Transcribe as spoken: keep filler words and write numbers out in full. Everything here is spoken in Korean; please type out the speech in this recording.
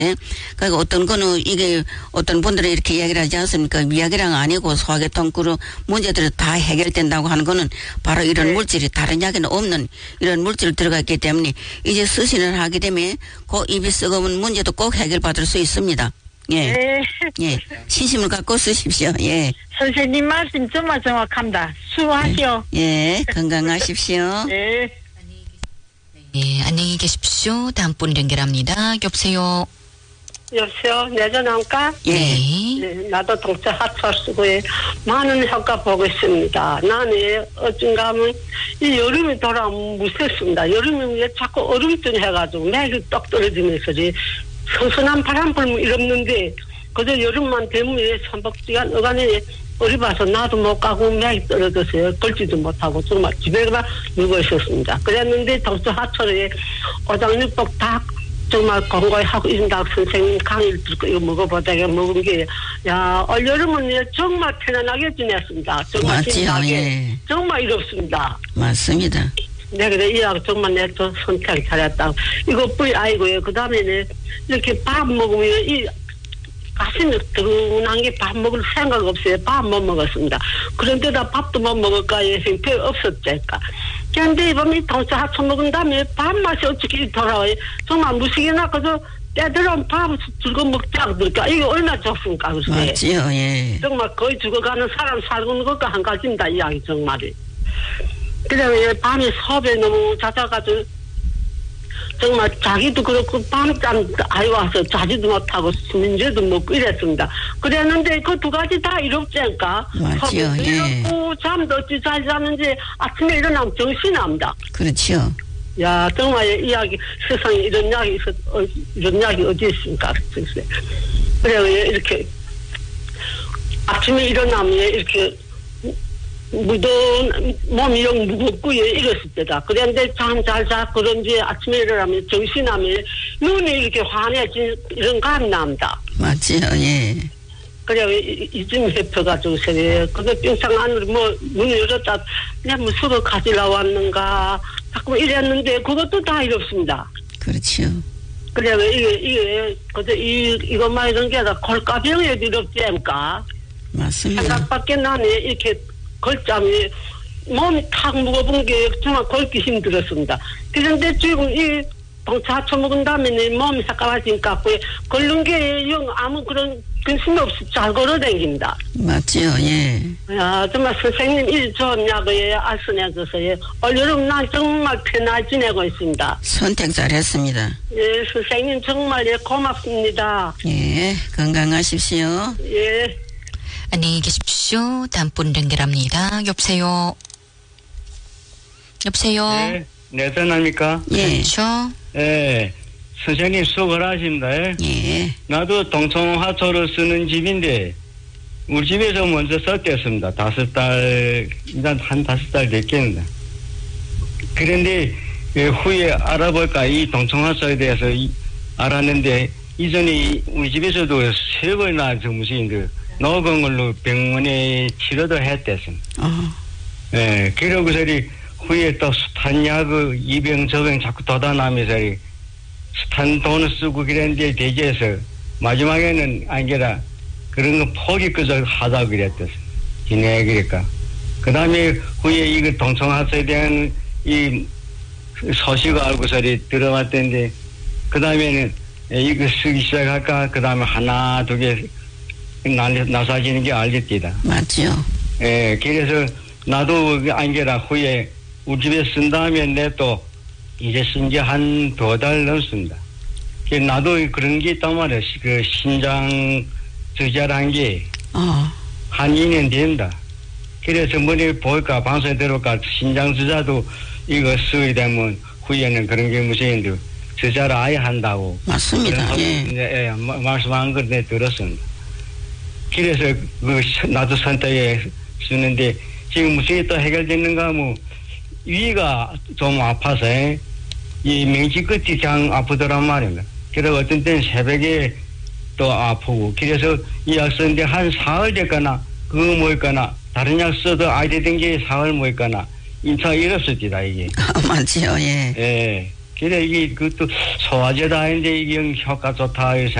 예? 그러니까 어떤 거는 이게 어떤 분들은 이렇게 이야기를 하지 않습니까? 미약이랑 아니고 소화계통 그런 문제들이 다 해결된다고 하는 거는 바로 이런 네. 물질이 다른 약에는 없는 이런 물질이 들어가 있기 때문에 이제 쓰신을 하게 되면 그 입이 썩으면 문제도 꼭 해결받을 수 있습니다. 예. 네. 예. 신심을 갖고 쓰십시오. 예. 선생님 말씀 정말 정확합니다. 수고하시오. 예. 건강하십시오. 네. 예, 안녕히 계십시오. 다음 분 연결합니다. 여보세요. 여보세요. 내 전화할까? 예. 네. 네, 나도 동자 하차 쓰고 많은 효과 보고 있습니다. 나는 어쩐가 하면 이 여름이 돌아오면 무섭습니다. 여름이 왜 자꾸 얼음증 해가지고 매일 떡 떨어지면서 선선한 바람 불면 이럽는데 그저 여름만 되면 삼박지간 어간에 어리 봐서 나도 못 가고 매일 떨어졌어요. 걸지도 못하고 정말 집에만 누워 있었습니다. 그랬는데 동자 하차에 오장육복 다 정말 건강히 하고 있습니다. 선생님 강의를 듣고 이거 먹어보다가 먹은 게, 야, 올 여름은 정말 편안하게 지냈습니다. 정말 신나게. 예. 정말 이롭습니다. 맞습니다. 네, 그래, 이 약 정말 내 또 선택 잘했다. 이거 뿌이 아이고요. 그 다음에는 이렇게 밥 먹으면 이 가슴이 뜨거운 게 밥 먹을 생각 없어요. 밥 못 먹었습니다. 그런데다 밥도 못 먹을까, 예, 형편 없었을까. 그런데 이번에 동서 하쳐 먹은 다음에 밥맛이 어떻게 돌아와요. 정말 무식이나 그저 때들은 밥 들고 먹자 그러니까 이게 얼마나 좋습니까. 글쎄. 맞지요. 예. 정말 거의 죽어가는 사람 살고 있는 것과 한 가지입니다. 이야기 정말이. 그다음에 밤에 섭에 너무 잦아가지고 정말 자기도 그렇고 밤잠 아이 와서 자지도 못하고 수면제도 먹고 이랬습니다. 그랬는데 그 두 가지 다 이롭지 않을까? 맞지요. 예. 이렇고 잠도 어찌 잘 자는지 아침에 일어나면 정신이 납니다. 그렇죠. 야, 정말 이야기, 세상에 이런 약이 있어, 어, 이런 약이 어디 있습니까? 그래, 이렇게, 아침에 일어나면 이렇게, 무더운, 몸이 영 무겁고, 이랬을 때다. 그런데 잠 잘 자, 그런지 아침에 일어나면 정신하면 눈이 이렇게 환해진 이런 감이 납니다. 맞지요, 예. 그래, 이쯤 해펴가지고, 세계, 근데 병상 안으로 뭐, 문을 열었다, 내가 뭐 서로 가지러 왔는가, 자꾸 이랬는데, 그것도 다 이렇습니다. 그렇죠. 그래, 이게, 이게, 그저 이, 이것만 이런 게 아니라 골가병에도 이렇지 않을까? 맞습니다. 생각밖에 나네, 이렇게 걸잠이, 몸이 탁 무거운 게 정말 걸기 힘들었습니다. 그런데 지금 이, 동차 처먹은 다음에 몸이 새까마지니까, 걸는 게 영 아무 그런 근심이 없이 잘 걸어다닙니다. 맞지요, 예. 야, 정말 선생님 일 좋은 약을 알려줘서요. 올 여름 난 정말 편하게 지내고 있습니다. 선택 잘했습니다. 예, 선생님 정말 예, 고맙습니다. 예, 건강하십시오. 예. 안녕히 계십시오. 다음 분 연결합니다. 여보세요. 여보세요. 네, 네, 전화입니까? 예. 그렇죠. 예, 선생님 수고를 하십니다. 예. 나도 동청화초를 쓰는 집인데, 우리 집에서 먼저 썼겠습니다. 다섯 달, 일단 한 다섯 달 됐겠는데. 그런데, 예, 후에 알아볼까, 이 동청화초에 대해서 이, 알았는데, 이전에 우리 집에서도 세 번이나 저 무슨, 그, 녹은 걸로 병원에 치료도 했댔습니다. 어. 예, 그러고서 후에 또 숱한약을 이병 저병 자꾸 돋아나면서 숱한 돈을 쓰고 그랬는데 대지에서 마지막에는 아니라 그런 거 포기 그저 하자고 그랬댔어. 지내 그러니까. 그 다음에 후에 이거 동청화초에 대한 이 소식을 알고서 들어왔던데 그 다음에는 이거 쓰기 시작할까? 그 다음에 하나 두 개 나사지는 게 알겠디다. 맞죠. 예, 그래서 나도 안게라 후에 우리 집에 쓴 다음에 내 또 이제 쓴 지 한 두 달 넘습니다. 나도 그런 게 있단 말이야. 그 신장 저자란 게 한 어. 이 년 된다. 그래서 뭐니 볼까 방송에 들어올까 신장 저자도 이거 쓰게 되면 후에는 그런 게 무슨 저자를 아예 한다고. 맞습니다. 예. 예, 예, 말씀한 걸 내 들었습니다. 그래서 그 나도 선택에 쓰는데 지금 무슨 또 해결됐는가 뭐 위가 좀 아파서 이 명치 끝이 그냥 아프더란 말입니다. 그래서 어떤 때는 새벽에 또 아프고 그래서 이 약 쓰는데 한 사흘 됐거나 그거 뭐였거나 다른 약 써도 아이 되던 게 사흘 뭐였거나 인차 이렇습니다 이게. 아, 맞지요. 예. 예. 그래 이게 그것도 소화제다 했는데 이게 효과 좋다